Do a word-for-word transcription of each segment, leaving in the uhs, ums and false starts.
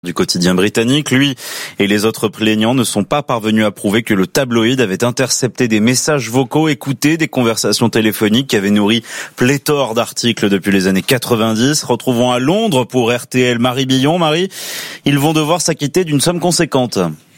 Du quotidien britannique, lui et les autres plaignants ne sont pas parvenus à prouver que le tabloïd avait intercepté des messages vocaux, écouté des conversations téléphoniques qui avaient nourri pléthore d'articles depuis les années quatre-vingt-dix. Retrouvons à Londres pour R T L Marie Billon. Marie, ils vont devoir s'acquitter d'une somme conséquente.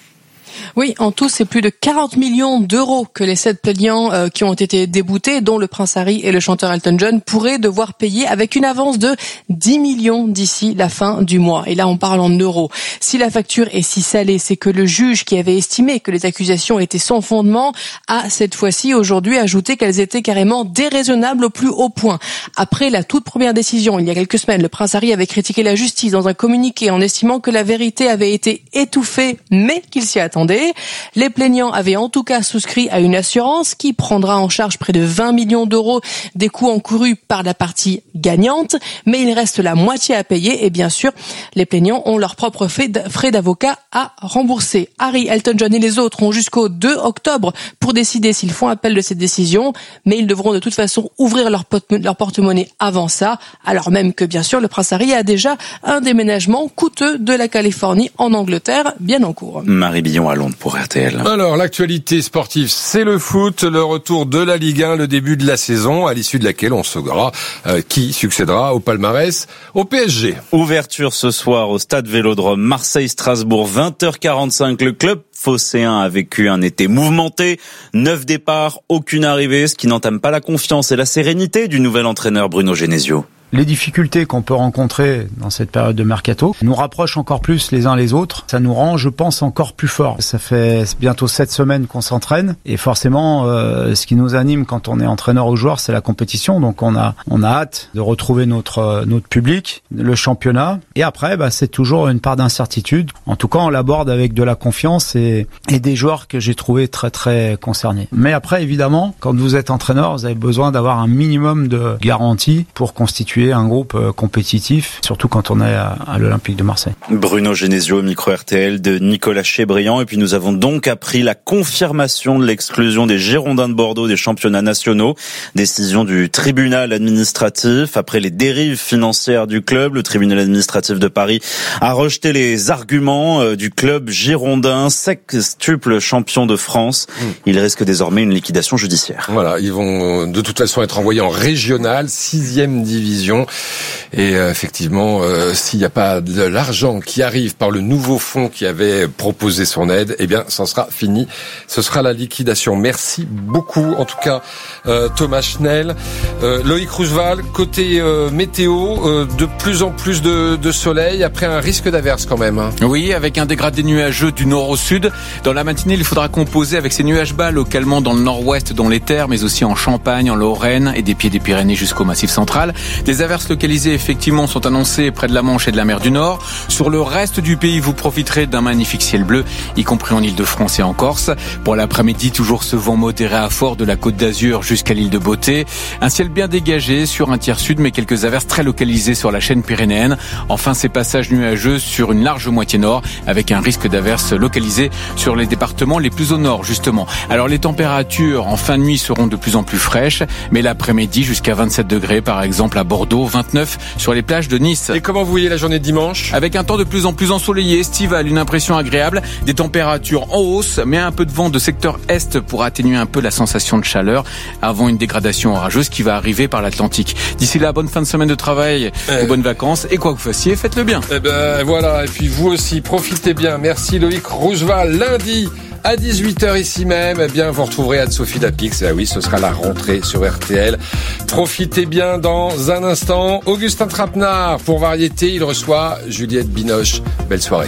Oui, en tout, c'est plus de quarante millions d'euros que les sept plaignants euh, qui ont été déboutés, dont le prince Harry et le chanteur Elton John, pourraient devoir payer avec une avance de dix millions d'ici la fin du mois. Et là, on parle en euros. Si la facture est si salée, c'est que le juge qui avait estimé que les accusations étaient sans fondement a cette fois-ci aujourd'hui ajouté qu'elles étaient carrément déraisonnables au plus haut point. Après la toute première décision, il y a quelques semaines, le prince Harry avait critiqué la justice dans un communiqué en estimant que la vérité avait été étouffée, mais qu'il s'y attendait. Les plaignants avaient en tout cas souscrit à une assurance qui prendra en charge près de vingt millions d'euros des coûts encourus par la partie gagnante, mais il reste la moitié à payer et bien sûr, les plaignants ont leurs propres frais d'avocat à rembourser. Harry, Elton John et les autres ont jusqu'au deux octobre pour décider s'ils font appel de cette décision, mais ils devront de toute façon ouvrir leur porte-monnaie avant ça, alors même que bien sûr, le prince Harry a déjà un déménagement coûteux de la Californie en Angleterre bien en cours. Marie Billon à Londres pour R T L. Alors, l'actualité sportive, c'est le foot, le retour de la Ligue un, le début de la saison, à l'issue de laquelle on saura euh, qui succédera au palmarès au P S G. Ouverture ce soir au stade Vélodrome Marseille-Strasbourg, vingt heures quarante-cinq. Le club phocéen a vécu un été mouvementé, neuf départs, aucune arrivée, ce qui n'entame pas la confiance et la sérénité du nouvel entraîneur Bruno Genesio. Les difficultés qu'on peut rencontrer dans cette période de mercato nous rapprochent encore plus les uns les autres. Ça nous rend, je pense, encore plus forts. Ça fait bientôt sept semaines qu'on s'entraîne et forcément, euh, ce qui nous anime quand on est entraîneur ou joueur, c'est la compétition. Donc on a on a hâte de retrouver notre euh, notre public, le championnat. Et après, bah, c'est toujours une part d'incertitude. En tout cas, on l'aborde avec de la confiance et et des joueurs que j'ai trouvé très très concernés. Mais après, évidemment, quand vous êtes entraîneur, vous avez besoin d'avoir un minimum de garanties pour constituer un groupe compétitif, surtout quand on est à, à l'Olympique de Marseille. Bruno Genesio, micro R T L de Nicolas Chébriand. Et puis nous avons donc appris la confirmation de l'exclusion des Girondins de Bordeaux des championnats nationaux. Décision du tribunal administratif. Après les dérives financières du club, le tribunal administratif de Paris a rejeté les arguments du club girondin, sextuple champion de France. Mmh. Il risque désormais une liquidation judiciaire. Voilà, ils vont de toute façon être envoyés en régional, sixième division. Et euh, effectivement, euh, s'il n'y a pas de l'argent qui arrive par le nouveau fonds qui avait proposé son aide, eh bien, ça sera fini. Ce sera la liquidation. Merci beaucoup, en tout cas, euh, Thomas Schnell. Euh, Loïc Roosevelt, côté euh, météo, euh, de plus en plus de, de soleil, après un risque d'averse quand même. Hein. Oui, avec un dégradé nuageux du nord au sud. Dans la matinée, il faudra composer avec ces nuages bas localement dans le nord-ouest, dans les terres, mais aussi en Champagne, en Lorraine et des pieds des Pyrénées jusqu'au Massif central. Des averses localisées effectivement sont annoncées près de la Manche et de la mer du Nord. Sur le reste du pays, vous profiterez d'un magnifique ciel bleu, y compris en Île-de-France et en Corse. Pour l'après-midi, toujours ce vent modéré à fort de la Côte d'Azur jusqu'à l'île de Beauté. Un ciel bien dégagé sur un tiers sud, mais quelques averses très localisées sur la chaîne pyrénéenne. Enfin, ces passages nuageux sur une large moitié nord, avec un risque d'averses localisées sur les départements les plus au nord, justement. Alors, les températures en fin de nuit seront de plus en plus fraîches, mais l'après-midi jusqu'à vingt-sept degrés, par exemple à Bordeaux, vingt-neuf sur les plages de Nice. Et comment vous voyez la journée de dimanche ? Avec un temps de plus en plus ensoleillé, estival, une impression agréable, des températures en hausse, mais un peu de vent de secteur est pour atténuer un peu la sensation de chaleur avant une dégradation orageuse qui va arriver par l'Atlantique. D'ici là, bonne fin de semaine de travail, euh... bonnes vacances, et quoi que vous fassiez, faites-le bien. Eh ben voilà, et puis vous aussi, profitez bien. Merci Loïc Roosevelt. Lundi à dix-huit heures ici même, eh bien, vous retrouverez Anne-Sophie Lapix. Et ah oui, ce sera la rentrée sur R T L. Profitez bien dans un instant. Augustin Trapenard, pour Variété, il reçoit Juliette Binoche. Belle soirée.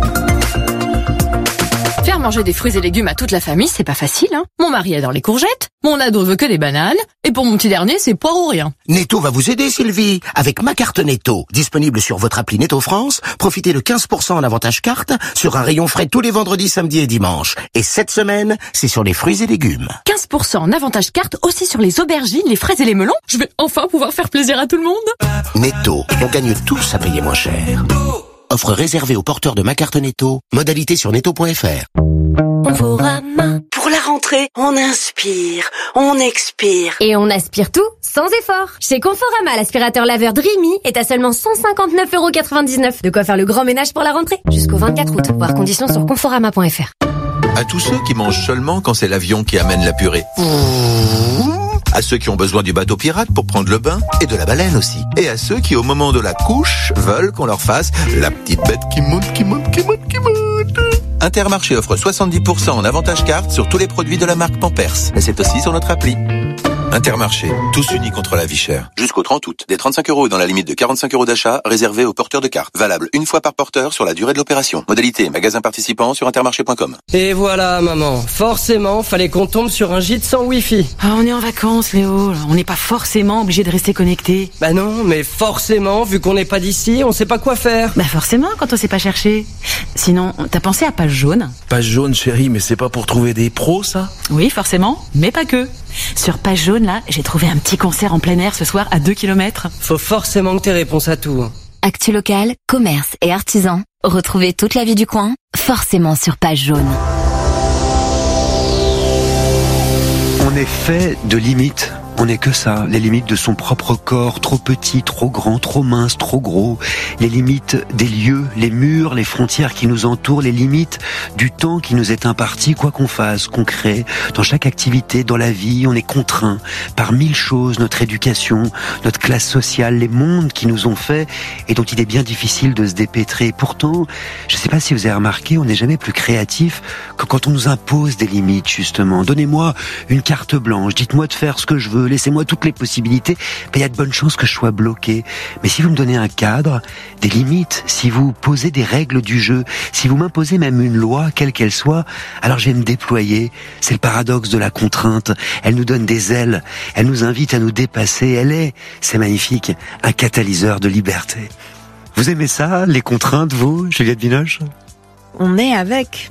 Faire manger des fruits et légumes à toute la famille, c'est pas facile, hein. Mon mari adore les courgettes, mon ado veut que des bananes, et pour mon petit dernier, c'est poire ou rien. Netto va vous aider, Sylvie, avec ma carte Netto. Disponible sur votre appli Netto France, profitez de quinze pour cent en avantage carte sur un rayon frais tous les vendredis, samedis et dimanches. Et cette semaine, c'est sur les fruits et légumes. quinze pour cent en avantage carte aussi sur les aubergines, les fraises et les melons. Je vais enfin pouvoir faire plaisir à tout le monde. Netto, on gagne tous à payer moins cher. Offre réservée aux porteurs de ma carte Netto. Modalité sur netto point f r. Conforama. Pour Pour la rentrée, on inspire, on expire. Et on aspire tout sans effort. Chez Conforama, l'aspirateur laveur Dreamy est à seulement cent cinquante-neuf euros quatre-vingt-dix-neuf. De quoi faire le grand ménage pour la rentrée. Jusqu'au vingt-quatre août. Voir conditions sur conforama point f r. À tous ceux qui mangent seulement quand c'est l'avion qui amène la purée. À ceux qui ont besoin du bateau pirate pour prendre le bain et de la baleine aussi. Et à ceux qui, au moment de la couche, veulent qu'on leur fasse la petite bête qui monte, qui monte, qui monte, qui monte. Intermarché offre soixante-dix pour cent en avantage carte sur tous les produits de la marque Pampers. Mais c'est aussi sur notre appli. Intermarché, tous unis contre la vie chère. Jusqu'au trente août, des trente-cinq euros dans la limite de quarante-cinq euros d'achat réservés aux porteurs de carte. Valable une fois par porteur sur la durée de l'opération. Modalité, magasin participant sur intermarché point com. Et voilà, maman. Forcément, fallait qu'on tombe sur un gîte sans wifi. Ah, on est en vacances, Léo. On n'est pas forcément obligé de rester connecté. Bah non, mais forcément, vu qu'on n'est pas d'ici, on sait pas quoi faire. Bah forcément, quand on sait pas chercher. Sinon, t'as pensé à Page Jaune? Page Jaune, chérie, mais c'est pas pour trouver des pros, ça? Oui, forcément, mais pas que. Sur Page Jaune, là, j'ai trouvé un petit concert en plein air ce soir à deux kilomètres. Faut forcément que t'aies réponse à tout. Actu local, commerce et artisans. Retrouvez toute la vie du coin, forcément sur Page Jaune. On est fait de limites. On n'est que ça, les limites de son propre corps, trop petit, trop grand, trop mince, trop gros, les limites des lieux, les murs, les frontières qui nous entourent, les limites du temps qui nous est imparti, quoi qu'on fasse, qu'on crée. Dans chaque activité, dans la vie, on est contraint par mille choses, notre éducation, notre classe sociale, les mondes qui nous ont fait et dont il est bien difficile de se dépêtrer. Pourtant, je ne sais pas si vous avez remarqué, on n'est jamais plus créatif que quand on nous impose des limites, justement. Donnez-moi une carte blanche, dites-moi de faire ce que je veux, laissez-moi toutes les possibilités, mais il y a de bonnes chances que je sois bloqué. Mais si vous me donnez un cadre, des limites, si vous posez des règles du jeu, si vous m'imposez même une loi, quelle qu'elle soit, alors je vais me déployer. C'est le paradoxe de la contrainte. Elle nous donne des ailes, elle nous invite à nous dépasser. Elle est, c'est magnifique, un catalyseur de liberté. Vous aimez ça, les contraintes, vous, Juliette Binoche? On est avec.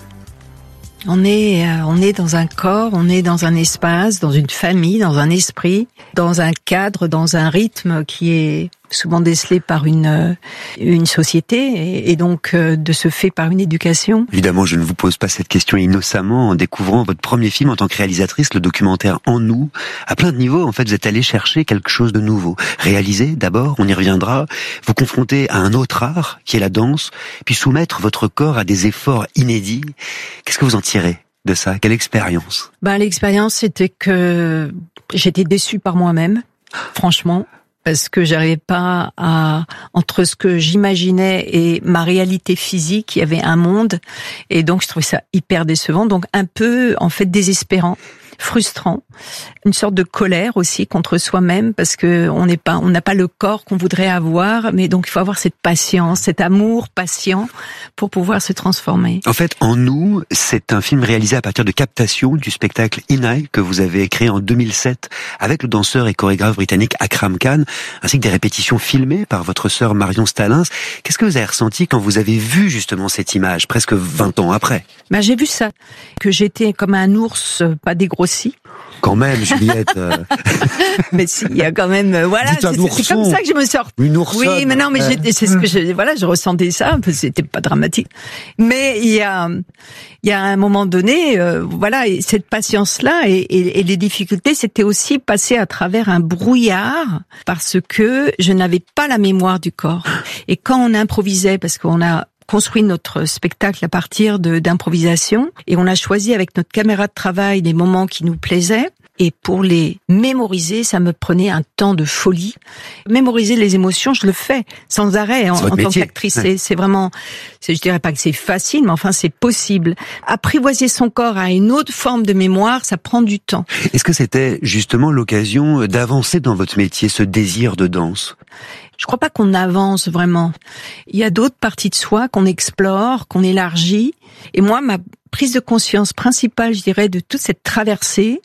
On est, euh, on est dans un corps, on est dans un espace, dans une famille, dans un esprit, dans un cadre, dans un rythme qui est souvent décelé par une une société et, et donc euh, de ce fait par une éducation. Évidemment, je ne vous pose pas cette question innocemment en découvrant votre premier film en tant que réalisatrice, le documentaire En nous. À plein de niveaux, en fait, vous êtes allé chercher quelque chose de nouveau. Réaliser, d'abord, on y reviendra, vous confronter à un autre art, qui est la danse, puis soumettre votre corps à des efforts inédits. Qu'est-ce que vous en tirez de ça? Quelle expérience? Ben, l'expérience, c'était que j'étais déçue par moi-même, franchement. Parce que j'arrivais pas à, entre ce que j'imaginais et ma réalité physique, il y avait un monde. Et donc, je trouvais ça hyper décevant. Donc, un peu, en fait, désespérant, frustrant. Une sorte de colère aussi contre soi-même parce que on n'est pas, on n'a pas le corps qu'on voudrait avoir. Mais donc, il faut avoir cette patience, cet amour patient pour pouvoir se transformer. En fait, En nous, c'est un film réalisé à partir de captations du spectacle Inai que vous avez créé en deux mille sept avec le danseur et chorégraphe britannique Akram Khan, ainsi que des répétitions filmées par votre sœur Marion Stallins. Qu'est-ce que vous avez ressenti quand vous avez vu justement cette image, presque vingt ans après? Ben, j'ai vu ça, que j'étais comme un ours pas dégrossi. Quand même, Juliette. Euh... mais si, il y a quand même, euh, voilà, c'est, c'est comme ça que je me sors. Une oursonne. Oui, mais non, mais j'ai, c'est ce que je, voilà, je ressentais ça, c'était pas dramatique. Mais il y a, il y a un moment donné, euh, voilà, et cette patience-là et, et, et les difficultés, c'était aussi passer à travers un brouillard parce que je n'avais pas la mémoire du corps. Et quand on improvisait, parce qu'on a construit notre spectacle à partir de, d'improvisation et on a choisi avec notre caméra de travail les moments qui nous plaisaient. Et pour les mémoriser, ça me prenait un temps de folie. Mémoriser les émotions, je le fais sans arrêt en, en tant qu'actrice. Ouais. C'est, c'est vraiment, c'est, je dirais pas que c'est facile, mais enfin c'est possible. Apprivoiser son corps à une autre forme de mémoire, ça prend du temps. Est-ce que c'était justement l'occasion d'avancer dans votre métier, ce désir de danse ? Je crois pas qu'on avance vraiment. Il y a d'autres parties de soi qu'on explore, qu'on élargit. Et moi, ma prise de conscience principale, je dirais, de toute cette traversée,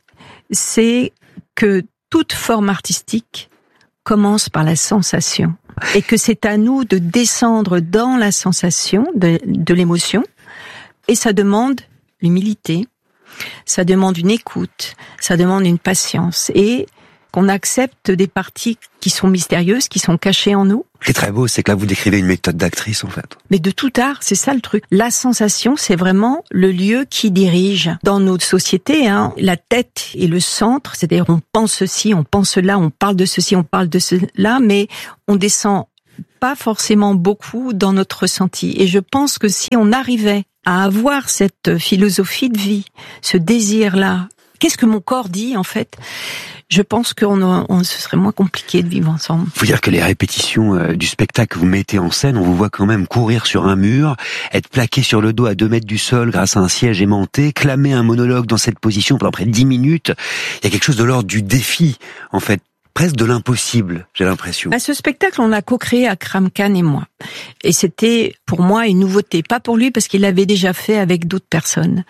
c'est que toute forme artistique commence par la sensation. Et que c'est à nous de descendre dans la sensation de, de l'émotion. Et ça demande l'humilité, ça demande une écoute, ça demande une patience. Et qu'on accepte des parties qui sont mystérieuses, qui sont cachées en nous. Ce qui est très beau, c'est que là, vous décrivez une méthode d'actrice, en fait. Mais de tout art, c'est ça le truc. La sensation, c'est vraiment le lieu qui dirige. Dans notre société, hein, la tête est le centre, c'est-à-dire on pense ceci, on pense cela, on parle de ceci, on parle de cela, mais on descend pas forcément beaucoup dans notre ressenti. Et je pense que si on arrivait à avoir cette philosophie de vie, ce désir-là, qu'est-ce que mon corps dit, en fait ? Je pense qu'on on, ce serait moins compliqué de vivre ensemble. Faut dire que les répétitions euh, du spectacle que vous mettez en scène, on vous voit quand même courir sur un mur, être plaqué sur le dos à deux mètres du sol grâce à un siège aimanté, clamer un monologue dans cette position pendant près de dix minutes. Il y a quelque chose de l'ordre du défi, en fait. Presque de l'impossible, j'ai l'impression. Bah, ce spectacle, on l'a co-créé Akram Khan et moi. Et c'était, pour moi, une nouveauté. Pas pour lui, parce qu'il l'avait déjà fait avec d'autres personnes.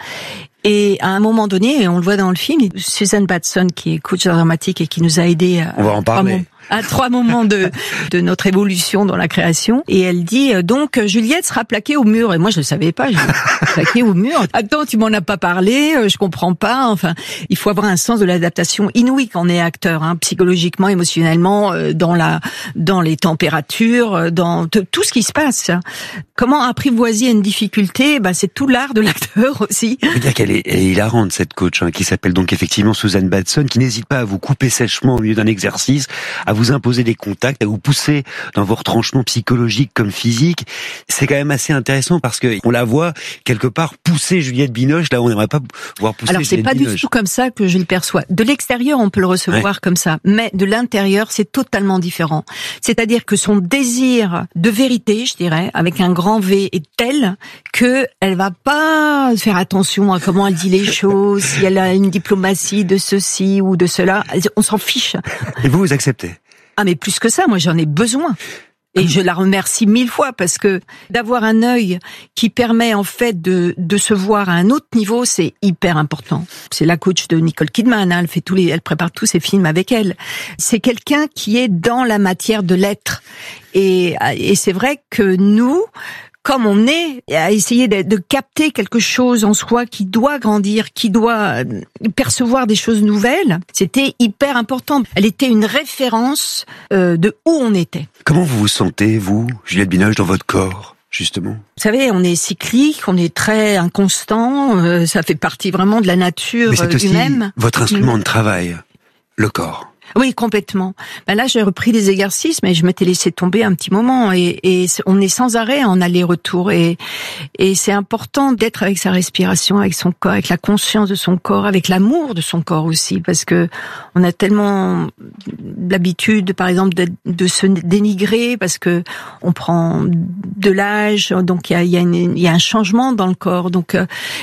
Et à un moment donné, et on le voit dans le film, Susan Batson, qui est coach dramatique et qui nous a aidés à, on va en parler. à trois moments de, de notre évolution dans la création. Et elle dit, donc, Juliette sera plaquée au mur. Et moi, je ne le savais pas, je plaquée au mur. Attends, tu m'en as pas parlé, je comprends pas. Enfin, il faut avoir un sens de l'adaptation inouï quand on est acteur, hein, psychologiquement, émotionnellement, dans la, dans les températures, dans t- tout ce qui se passe. Comment apprivoiser une difficulté? Bah, c'est tout l'art de l'acteur aussi. Je veux dire qu'elle est, elle est hilarante, cette coach, hein, qui s'appelle donc effectivement Susan Batson, qui n'hésite pas à vous couper sèchement au milieu d'un exercice, à vous imposer des contacts, à vous pousser dans vos retranchements psychologiques comme physiques. C'est quand même assez intéressant parce que on la voit quelque part pousser Juliette Binoche, là où on n'aimerait pas voir pousser Alors, Juliette Binoche. Alors c'est pas du tout comme ça que je le perçois. De l'extérieur, on peut le recevoir ouais. comme ça, mais de l'intérieur, c'est totalement différent. C'est-à-dire que son désir de vérité, je dirais, avec un grand V, est tel que elle va pas faire attention à comment elle dit les choses, si elle a une diplomatie de ceci ou de cela. On s'en fiche. Et vous, vous acceptez? Ah, mais plus que ça, moi j'en ai besoin. Et je la remercie mille fois parce que d'avoir un œil qui permet en fait de de se voir à un autre niveau, c'est hyper important. C'est la coach de Nicole Kidman, hein, elle fait tous les, elle prépare tous ses films avec elle. C'est quelqu'un qui est dans la matière de l'être. Et et c'est vrai que nous, comme on est à essayer de, de capter quelque chose en soi qui doit grandir, qui doit percevoir des choses nouvelles, c'était hyper important. Elle était une référence euh, de où on était. Comment vous vous sentez, vous, Juliette Binoche, dans votre corps, justement? Vous savez, on est cyclique, on est très inconstant, euh, ça fait partie vraiment de la nature Mais c'est aussi humaine. Votre instrument de travail, le corps. Oui, complètement. Ben là, j'ai repris des exercices, mais je m'étais laissé tomber un petit moment. Et, et on est sans arrêt en aller-retour. Et, et c'est important d'être avec sa respiration, avec son corps, avec la conscience de son corps, avec l'amour de son corps aussi, parce que on a tellement l'habitude, par exemple, de, de se dénigrer parce que on prend de l'âge, donc il y a, il y a, une, il y a un changement dans le corps. Donc,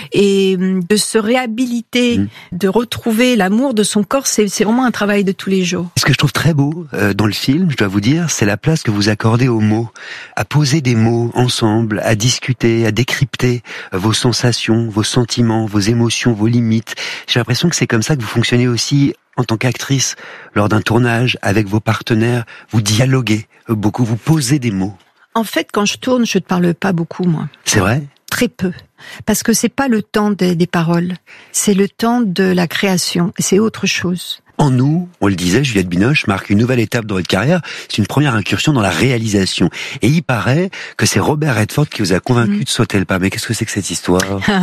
et de se réhabiliter, mmh. de retrouver l'amour de son corps, c'est, c'est vraiment un travail de tous les jours. Ce que je trouve très beau euh, dans le film, je dois vous dire, c'est la place que vous accordez aux mots, à poser des mots ensemble, à discuter, à décrypter euh, vos sensations, vos sentiments, vos émotions, vos limites. J'ai l'impression que c'est comme ça que vous fonctionnez aussi en tant qu'actrice, lors d'un tournage, avec vos partenaires, vous dialoguez euh, beaucoup, vous posez des mots. En fait, quand je tourne, je ne parle pas beaucoup, moi. C'est vrai ? Très peu. Parce que c'est pas le temps des, des paroles, c'est le temps de la création, c'est autre chose. En nous, on le disait, Juliette Binoche marque une nouvelle étape dans votre carrière. C'est une première incursion dans la réalisation. Et il paraît que c'est Robert Redford qui vous a convaincu mmh. de sauter le pas. Mais qu'est-ce que c'est que cette histoire?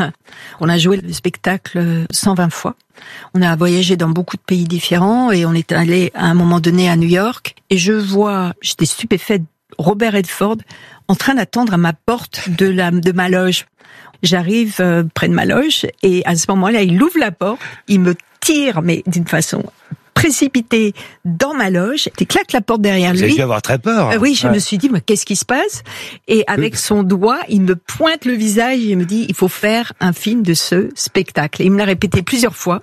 On a joué le spectacle cent vingt fois. On a voyagé dans beaucoup de pays différents et on est allé à un moment donné à New York. Et je vois, j'étais stupéfaite, Robert Redford en train d'attendre à ma porte de, la, de ma loge. J'arrive euh, près de ma loge et à ce moment-là, il ouvre la porte, il me tire, mais d'une façon précipitée dans ma loge, il claque la porte derrière lui. Vous avez dû avoir très peur. Euh, oui, je ouais. me suis dit, mais qu'est-ce qui se passe? Et avec son doigt, il me pointe le visage et il me dit, il faut faire un film de ce spectacle. Et il me l'a répété plusieurs fois.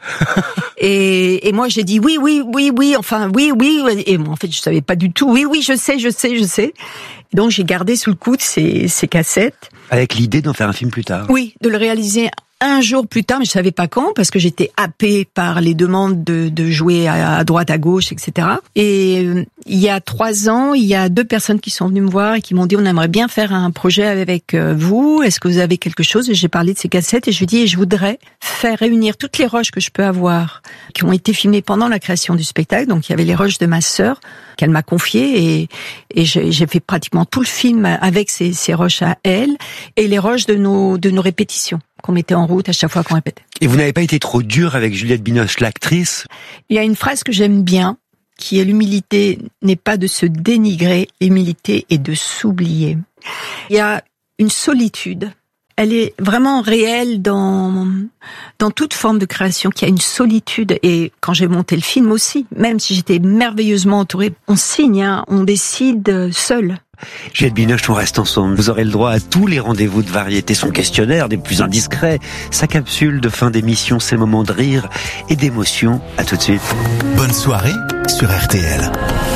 et, et moi, j'ai dit, oui, oui, oui, oui, enfin, oui, oui. Et moi, en fait, je savais pas du tout. Oui, oui, je sais, je sais, je sais. Donc, j'ai gardé sous le coude ces, ces cassettes. Avec l'idée d'en faire un film plus tard. Oui, de le réaliser un jour plus tard, mais je savais pas quand, parce que j'étais happée par les demandes de, de jouer à, à droite, à gauche, et cetera. Et euh, il y a trois ans, il y a deux personnes qui sont venues me voir et qui m'ont dit, on aimerait bien faire un projet avec euh, vous. Est-ce que vous avez quelque chose? Et j'ai parlé de ces cassettes et je lui ai dit, je voudrais faire réunir toutes les rushs que je peux avoir, qui ont été filmées pendant la création du spectacle. Donc il y avait les rushs de ma sœur qu'elle m'a confiées et, et j'ai, j'ai fait pratiquement tout le film avec ces, ces rushs à elle et les rushs de nos de nos répétitions qu'on mettait en route à chaque fois qu'on répétait. Et vous n'avez pas été trop dur avec Juliette Binoche, l'actrice? Il y a une phrase que j'aime bien, qui est: l'humilité n'est pas de se dénigrer, l'humilité est de s'oublier. Il y a une solitude. Elle est vraiment réelle dans dans toute forme de création, qu'il y a une solitude. Et quand j'ai monté le film aussi, même si j'étais merveilleusement entourée, on signe, hein, on décide seul. Juliette Binoche, on reste ensemble. Vous aurez le droit à tous les rendez-vous de variété, son questionnaire des plus indiscrets, sa capsule de fin d'émission, ses moments de rire et d'émotion. À tout de suite. Bonne soirée sur R T L.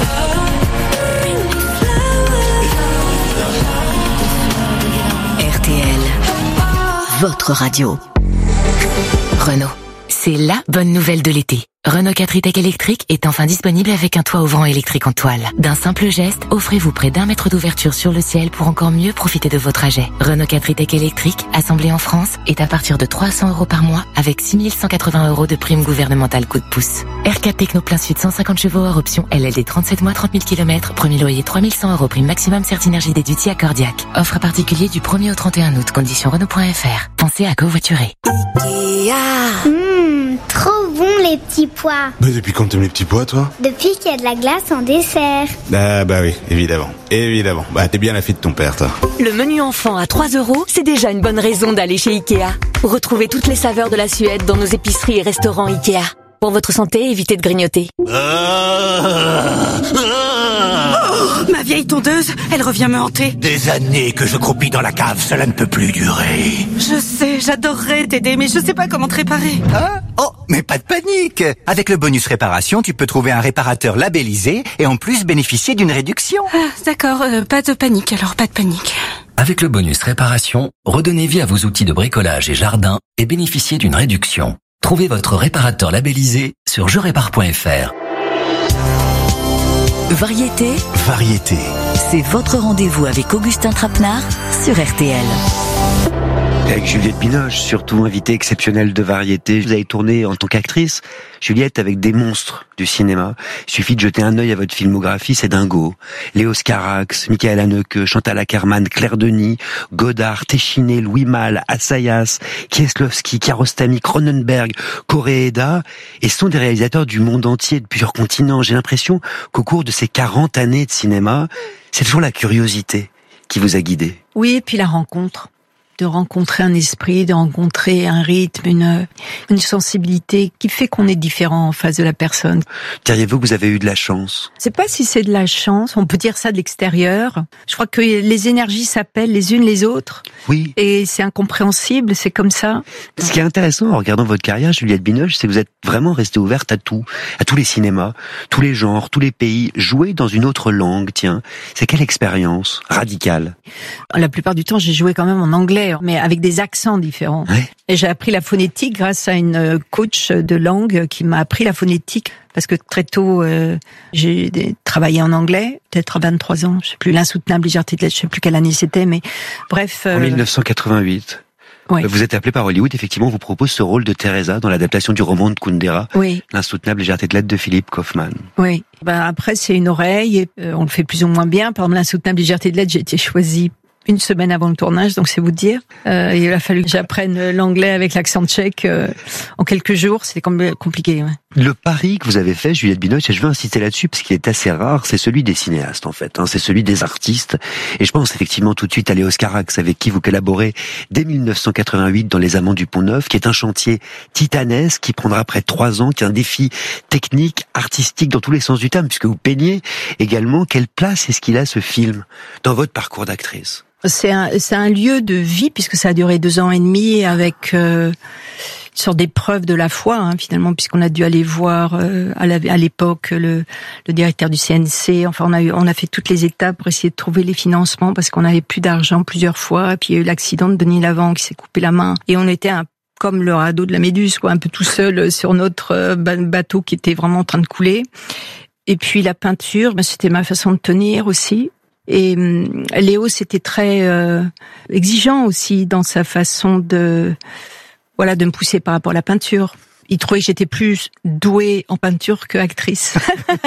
R T L, votre radio. Renault, c'est la bonne nouvelle de l'été. Renault quatre e-Tech électrique est enfin disponible avec un toit ouvrant électrique en toile. D'un simple geste, offrez-vous près d'un mètre d'ouverture sur le ciel pour encore mieux profiter de vos trajets. Renault quatre e-Tech électrique, assemblé en France, est à partir de trois cents euros par mois avec six mille cent quatre-vingts euros de prime gouvernementale coup de pouce. R quatre Techno plein sud cent cinquante chevaux hors option L L D trente-sept mois trente mille kilomètres, premier loyer trois mille cent euros prime maximum Certinergie déductible accordiaque. Offre particulier du premier au trente et un août, conditions Renault point F R. Pensez à covoiturer. Ikea. Mmh, trop bon les petits pois. Mais depuis quand t'aimes les petits pois, toi? Depuis qu'il y a de la glace en dessert. Ah bah oui, évidemment, évidemment. Bah t'es bien la fille de ton père, toi. Le menu enfant à trois euros, c'est déjà une bonne raison d'aller chez Ikea. Retrouvez toutes les saveurs de la Suède dans nos épiceries et restaurants Ikea. Pour votre santé, évitez de grignoter. Ah, ah, oh, ma vieille tondeuse, elle revient me hanter. Des années que je croupis dans la cave, cela ne peut plus durer. Je sais, j'adorerais t'aider, mais je sais pas comment te réparer. Hein? Oh, mais pas de panique. Avec le bonus réparation, tu peux trouver un réparateur labellisé et en plus bénéficier d'une réduction. Ah, d'accord, euh, pas de panique, alors pas de panique. Avec le bonus réparation, redonnez vie à vos outils de bricolage et jardin et bénéficiez d'une réduction. Trouvez votre réparateur labellisé sur je répare point F R. Variété. Variété. C'est votre rendez-vous avec Augustin Trapenard sur R T L. Avec Juliette Binoche, surtout invitée exceptionnelle de variété. Vous avez tourné en tant qu'actrice, Juliette, avec des monstres du cinéma. Il suffit de jeter un œil à votre filmographie, c'est dingo. Léos Carax, Michael Haneke, Chantal Akerman, Claire Denis, Godard, Téchiné, Louis Malle, Assayas, Kieslowski, Kiarostami, Cronenberg, Koreeda, et sont des réalisateurs du monde entier, de plusieurs continents. J'ai l'impression qu'au cours de ces quarante années de cinéma, c'est toujours la curiosité qui vous a guidé. Oui, et puis la rencontre. De rencontrer un esprit, de rencontrer un rythme, une, une sensibilité qui fait qu'on est différent en face de la personne. Diriez-vous que vous avez eu de la chance? Je sais pas si c'est de la chance, on peut dire ça de l'extérieur. Je crois que les énergies s'appellent les unes les autres. Oui. Et c'est incompréhensible, c'est comme ça. Ce qui est intéressant en regardant votre carrière, Juliette Binoche, c'est que vous êtes vraiment restée ouverte à tout, à tous les cinémas, tous les genres, tous les pays, jouer dans une autre langue, tiens. C'est quelle expérience radicale? La plupart du temps, j'ai joué quand même en anglais, mais avec des accents différents. Ouais. Et j'ai appris la phonétique grâce à une coach de langue qui m'a appris la phonétique parce que très tôt, euh, j'ai travaillé en anglais, peut-être à vingt-trois ans, je sais plus, L'insoutenable légèreté de l'être, je sais plus quelle année c'était, mais bref. Euh... En dix-neuf cent quatre-vingt-huit. Oui. Vous êtes appelé par Hollywood, effectivement, on vous propose ce rôle de Teresa dans l'adaptation du roman de Kundera, oui. L'insoutenable légèreté de l'être de Philippe Kaufman. Oui. Ben après, c'est une oreille, et euh, on le fait plus ou moins bien. Par exemple, L'insoutenable légèreté de l'être, j'ai été choisie une semaine avant le tournage, donc c'est vous dire. Euh, il a fallu que j'apprenne l'anglais avec l'accent tchèque euh, en quelques jours. C'était compliqué. Ouais. Le pari que vous avez fait, Juliette Binoche, et je veux insister là-dessus parce qu'il est assez rare, c'est celui des cinéastes en fait. Hein, c'est celui des artistes. Et je pense effectivement tout de suite à Léos Carax, avec qui vous collaborez dès dix-neuf cent quatre-vingt-huit dans Les Amants du Pont-Neuf, qui est un chantier titanesque qui prendra près de trois ans, qui est un défi technique, artistique dans tous les sens du terme, puisque vous peignez également. Quelle place est-ce qu'il a ce film dans votre parcours d'actrice? C'est un, c'est un lieu de vie puisque ça a duré deux ans et demi avec euh, une sorte d'épreuve de la foi hein, finalement puisqu'on a dû aller voir euh, à, la, à l'époque le, le directeur du C N C. Enfin, on a eu, on a fait toutes les étapes pour essayer de trouver les financements parce qu'on n'avait plus d'argent plusieurs fois. Et puis il y a eu l'accident de Denis Lavant qui s'est coupé la main et on était un comme le radeau de la Méduse, quoi, un peu tout seul sur notre bateau qui était vraiment en train de couler. Et puis la peinture, ben, c'était ma façon de tenir aussi. Et Léo, c'était très euh, exigeant aussi dans sa façon de, voilà, de me pousser par rapport à la peinture. Il trouvait que j'étais plus douée en peinture que actrice.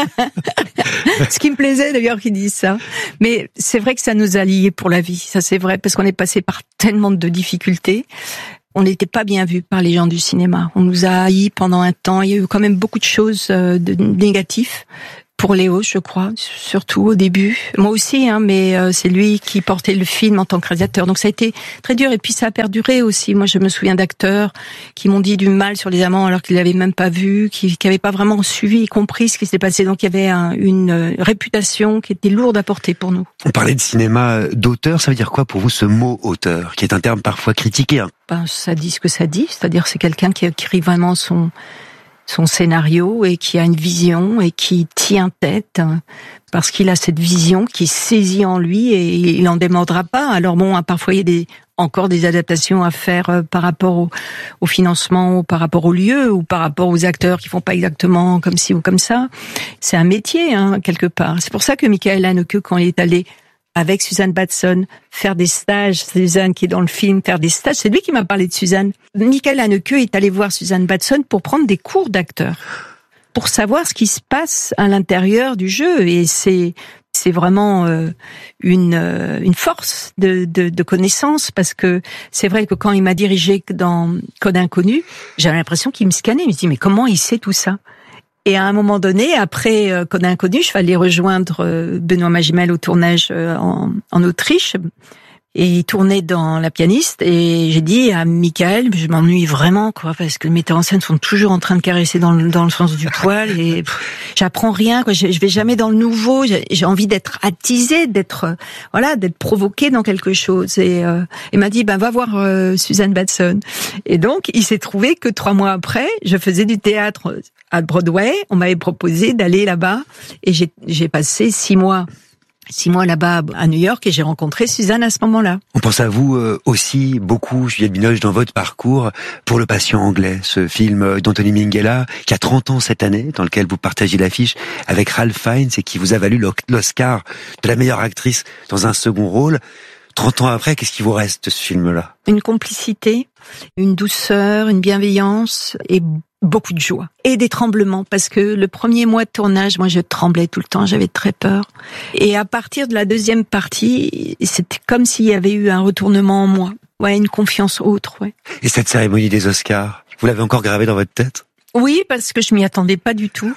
Ce qui me plaisait d'ailleurs qu'il dise ça. Mais c'est vrai que ça nous a liés pour la vie. Ça c'est vrai parce qu'on est passé par tellement de difficultés. On n'était pas bien vus par les gens du cinéma. On nous a haïs pendant un temps. Il y a eu quand même beaucoup de choses de négatifs. Pour Léo, je crois, surtout au début. Moi aussi, hein, mais euh, c'est lui qui portait le film en tant que réalisateur. Donc ça a été très dur et puis ça a perduré aussi. Moi, je me souviens d'acteurs qui m'ont dit du mal sur Les Amants alors qu'ils l'avaient même pas vu, qui n'avaient pas vraiment suivi et compris ce qui s'était passé. Donc il y avait un, une euh, réputation qui était lourde à porter pour nous. On parlait de cinéma d'auteur. Ça veut dire quoi pour vous ce mot auteur, qui est un terme parfois critiqué, hein? Ben, ça dit ce que ça dit. C'est-à-dire c'est quelqu'un qui écrit vraiment son son scénario et qui a une vision et qui tient tête parce qu'il a cette vision qui saisit en lui et il n'en démordra pas. Alors bon, parfois il y a des, encore des adaptations à faire par rapport au, au financement ou par rapport au lieu ou par rapport aux acteurs qui font pas exactement comme ci ou comme ça. C'est un métier, hein, quelque part. C'est pour ça que Michael Haneke, quand il est allé avec Suzanne Batson, faire des stages, Suzanne qui est dans le film, faire des stages, c'est lui qui m'a parlé de Suzanne. Michael Haneke est allé voir Suzanne Batson pour prendre des cours d'acteur, pour savoir ce qui se passe à l'intérieur du jeu, et c'est c'est vraiment euh, une euh, une force de, de de connaissance, parce que c'est vrai que quand il m'a dirigé dans Code Inconnu, j'avais l'impression qu'il me scannait, il me dit mais comment il sait tout ça? Et à un moment donné, après euh, Code Inconnu, je suis allée rejoindre euh, Benoît Magimel au tournage euh, en, en Autriche. Et il tournait dans La Pianiste. Et j'ai dit à Michael, je m'ennuie vraiment, quoi, parce que les metteurs en scène sont toujours en train de caresser dans le, dans le sens du poil. Et pff, j'apprends rien, quoi. Je, je vais jamais dans le nouveau. J'ai, j'ai envie d'être attisée, d'être, euh, voilà, d'être provoquée dans quelque chose. Et euh, il m'a dit, ben va voir euh, Suzanne Batson. Et donc, il s'est trouvé que trois mois après, je faisais du théâtre à Broadway. On m'avait proposé d'aller là-bas, et j'ai, j'ai passé six mois. Six mois là-bas à New York, et j'ai rencontré Suzanne à ce moment-là. On pense à vous euh, aussi beaucoup, Juliette Binoche, dans votre parcours pour Le Patient anglais, ce film d'Anthony Minghella qui a trente ans cette année, dans lequel vous partagez l'affiche avec Ralph Fiennes et qui vous a valu l'Oscar de la meilleure actrice dans un second rôle. trente ans après, qu'est-ce qui vous reste de ce film-là? Une complicité, une douceur, une bienveillance et beaucoup de joie. Et des tremblements, parce que le premier mois de tournage, moi je tremblais tout le temps, j'avais très peur. Et à partir de la deuxième partie, c'était comme s'il y avait eu un retournement en moi. Ouais, une confiance autre, ouais. Et cette cérémonie des Oscars, vous l'avez encore gravée dans votre tête? Oui, parce que je m'y attendais pas du tout.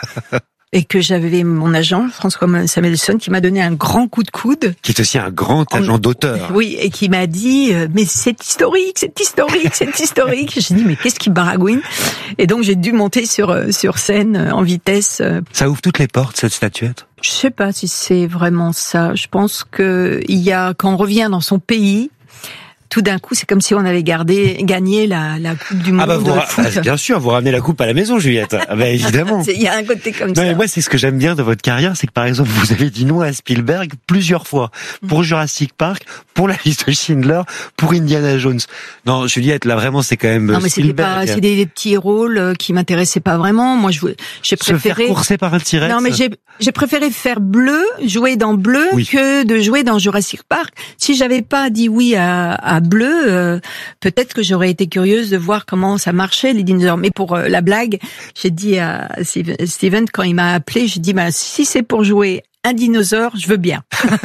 Et que j'avais mon agent, François Samuelson, qui m'a donné un grand coup de coude. Qui est aussi un grand agent d'auteur. Oui, et qui m'a dit, mais c'est historique, c'est historique, c'est historique. J'ai dit, mais qu'est-ce qui baragouine? Et donc, j'ai dû monter sur, sur scène en vitesse. Ça ouvre toutes les portes, cette statuette? Je sais pas si c'est vraiment ça. Je pense que il y a, quand on revient dans son pays, tout d'un coup, c'est comme si on avait gardé, gagné la, la Coupe du Monde ah bah vous de ra- foot. Bien sûr, vous ramenez la coupe à la maison, Juliette. Ah bah évidemment. Il y a un côté comme non, ça. Mais moi, c'est ce que j'aime bien de votre carrière, c'est que par exemple, vous avez dit non à Spielberg plusieurs fois. Pour Jurassic Park, pour La Liste de Schindler, pour Indiana Jones. Non, Juliette, là vraiment, c'est quand même non, mais Spielberg. C'était pas, c'est des, des petits rôles qui m'intéressaient pas vraiment. Moi, je, j'ai préféré. Se faire courser par un T-Rex. Non, mais j'ai, j'ai préféré faire Bleu, jouer dans Bleu, oui. que de jouer dans Jurassic Park. Si j'avais pas dit oui à, à Bleu, euh, peut-être que j'aurais été curieuse de voir comment ça marchait, les dinosaures. Mais pour euh, la blague, j'ai dit à Steven, quand il m'a appelé, j'ai dit, bah, si c'est pour jouer un dinosaure, je veux bien.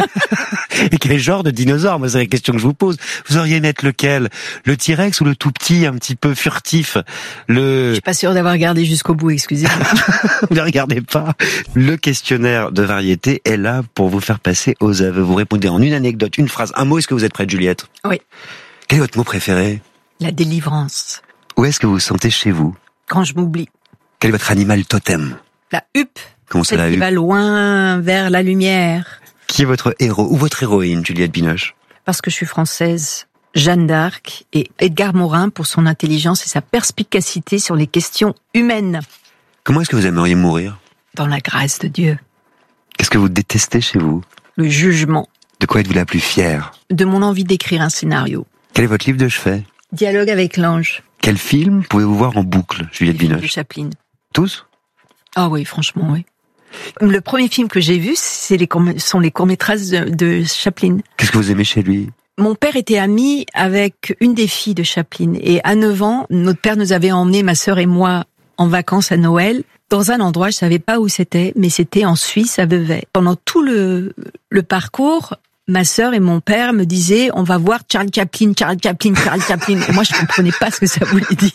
Et quel genre de dinosaure? Moi, c'est la question que je vous pose. Vous auriez aimé être lequel? Le T-Rex ou le tout petit, un petit peu furtif? Le... Je suis pas sûre d'avoir regardé jusqu'au bout, excusez-moi. Ne regardez pas. Le questionnaire de variété est là pour vous faire passer aux aveux. Vous répondez en une anecdote, une phrase, un mot. Est-ce que vous êtes prête, Juliette? Oui. Quel est votre mot préféré? La délivrance. Où est-ce que vous vous sentez chez vous? Quand je m'oublie. Quel est votre animal totem? La huppe. Comment ça, la huppe? Qui va loin vers la lumière. Qui est votre héros ou votre héroïne, Juliette Binoche? Parce que je suis française, Jeanne d'Arc et Edgar Morin pour son intelligence et sa perspicacité sur les questions humaines. Comment est-ce que vous aimeriez mourir? Dans la grâce de Dieu. Qu'est-ce que vous détestez chez vous? Le jugement. De quoi êtes-vous la plus fière? De mon envie d'écrire un scénario. Quel est votre livre de chevet? Dialogue avec l'ange. Quel film pouvez-vous voir en boucle, Juliette Binoche? De Chaplin. Tous? Ah oui, franchement, oui. Le premier film que j'ai vu, c'est les, sont les courts-métrages de, de Chaplin. Qu'est-ce que vous aimez chez lui? Mon père était ami avec une des filles de Chaplin. Et à neuf ans, notre père nous avait emmenés, ma sœur et moi, en vacances à Noël, dans un endroit, je savais pas où c'était, mais c'était en Suisse, à Vevey. Pendant tout le, le parcours, ma sœur et mon père me disaient, on va voir Charles Chaplin, Charles Chaplin, Charles Chaplin. Et moi, je comprenais pas ce que ça voulait dire.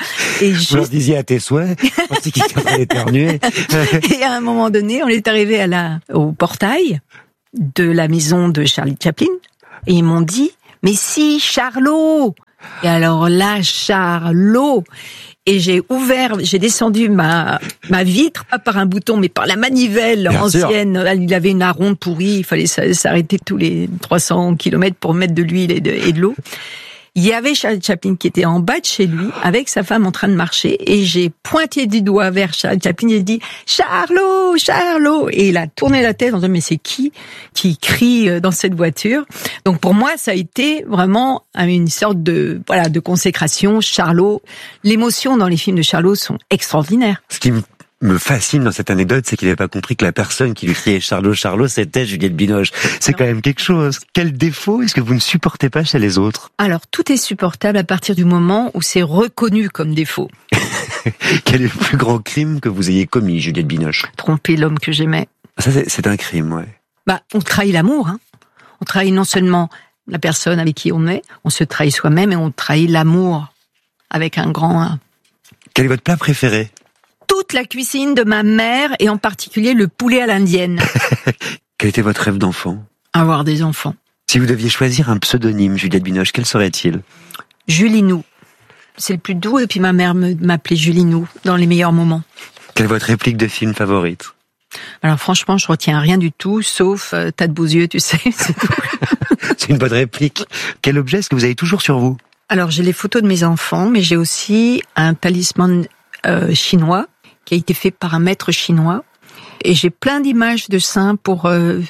Et juste... Vous leur disiez à tes souhaits, pensez qu'il t'aurait éternué. Et à un moment donné, on est arrivé à la, au portail de la maison de Charlie Chaplin. Et ils m'ont dit, mais si, Charlot! Et alors là, Charlot! Et j'ai ouvert, j'ai descendu ma, ma vitre, pas par un bouton, mais par la manivelle Bien ancienne. Sûr. Il avait une aronde pourrie, il fallait s'arrêter tous les trois cents kilomètres pour mettre de l'huile et de, et de l'eau. Il y avait Charlie Chaplin qui était en bas de chez lui, avec sa femme en train de marcher, et j'ai pointé du doigt vers Charlie Chaplin et j'ai dit « Charlot, Charlot !» Et il a tourné la tête en disant « Mais c'est qui qui crie dans cette voiture ?» Donc pour moi, ça a été vraiment une sorte de voilà de consécration. Charlot, l'émotion dans les films de Charlot sont extraordinaires. Ce qui me me fascine dans cette anecdote, c'est qu'il n'avait pas compris que la personne qui lui criait Charlot, Charlot, c'était Juliette Binoche. C'est non. Quand même quelque chose. Quel défaut est-ce que vous ne supportez pas chez les autres? Alors, tout est supportable à partir du moment où c'est reconnu comme défaut. Quel est le plus grand crime que vous ayez commis, Juliette Binoche? Tromper l'homme que j'aimais. Ça, c'est, c'est un crime, ouais. Bah, on trahit l'amour, hein. On trahit non seulement la personne avec qui on est, on se trahit soi-même et on trahit l'amour avec un grand A. Quel est votre plat préféré? Toute la cuisine de ma mère, et en particulier le poulet à l'indienne. Quel était votre rêve d'enfant? Avoir des enfants. Si vous deviez choisir un pseudonyme, Juliette Binoche, quel serait-il? Julinou. C'est le plus doux, et puis ma mère m'appelait Julinou dans les meilleurs moments. Quelle est votre réplique de film favorite? Alors franchement, je retiens rien du tout, sauf euh, t'as de beaux yeux, tu sais, c'est tout. C'est une bonne réplique. Quel objet est-ce que vous avez toujours sur vous? Alors j'ai les photos de mes enfants, mais j'ai aussi un talisman euh, chinois, qui a été fait par un maître chinois. Et j'ai plein d'images de saints pour euh,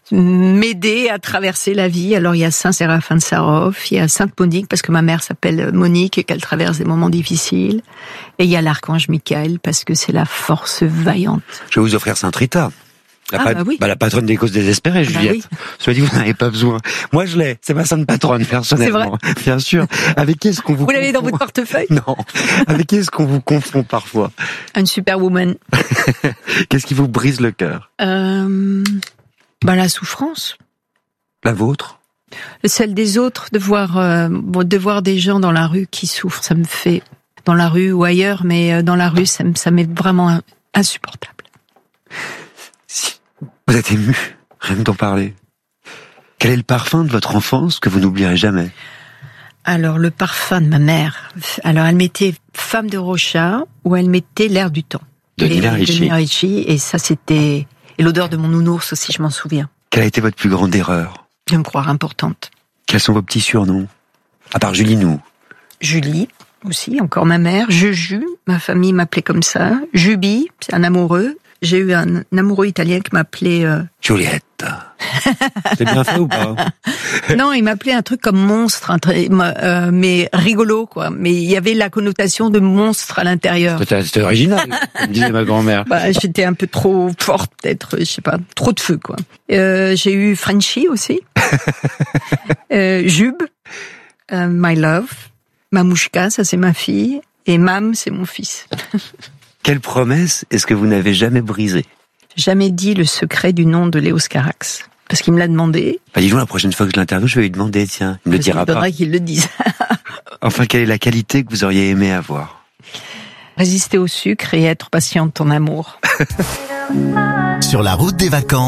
m'aider à traverser la vie. Alors il y a Saint Séraphin de Sarov, il y a Sainte Monique, parce que ma mère s'appelle Monique et qu'elle traverse des moments difficiles. Et il y a l'archange Michael, parce que c'est la force vaillante. Je vais vous offrir Sainte Rita. La, ah, pat- bah oui. bah, la patronne des causes désespérées, Juliette. Bah oui. Soit dit, vous n'en avez pas besoin. Moi, je l'ai. C'est ma sainte patronne, personnellement. C'est vrai. Bien sûr. Avec qui est-ce qu'on vous Vous l'avez dans votre portefeuille? Non. Avec qui est-ce qu'on vous confond parfois? Une superwoman. Qu'est-ce qui vous brise le cœur? Euh, bah, la souffrance. La vôtre? Celle des autres, de voir, euh, de voir des gens dans la rue qui souffrent, ça me fait, dans la rue ou ailleurs, mais dans la rue, ça, ça m'est vraiment insupportable. Vous êtes ému, rien que d'en parler. Quel est le parfum de votre enfance que vous n'oublierez jamais? Alors, le parfum de ma mère. Alors, elle mettait Femme de Rocha ou elle mettait L'air du temps. De Nina Ricci. Et ça, c'était... Et l'odeur de mon nounours aussi, je m'en souviens. Quelle a été votre plus grande erreur? De me croire importante. Quels sont vos petits surnoms? À part Julinou. Julie, aussi, encore ma mère. Juju, ma famille m'appelait comme ça. Jubi, c'est un amoureux. J'ai eu un, un amoureux italien qui m'appelait... Euh... Juliette. C'est bien fait ou pas? Non, il m'appelait un truc comme monstre, un tra- euh, mais rigolo, quoi. Mais il y avait la connotation de monstre à l'intérieur. C'était, c'était original, comme disait ma grand-mère. Bah, j'étais un peu trop forte, peut-être, je sais pas, trop de feu, quoi. Euh, j'ai eu Frenchie aussi. euh, Jube, euh, My Love, Mamouchka, ça c'est ma fille, et Mam, c'est mon fils. Quelle promesse est-ce que vous n'avez jamais brisée? Jamais dit le secret du nom de Léos Carax. Parce qu'il me l'a demandé. Bah, dis-donc, la prochaine fois que je l'interviewe, je vais lui demander, tiens. Il me le dira pas. Il faudrait qu'il le dise. Enfin, quelle est la qualité que vous auriez aimé avoir? Résister au sucre et être patiente en amour. Sur la route des vacances.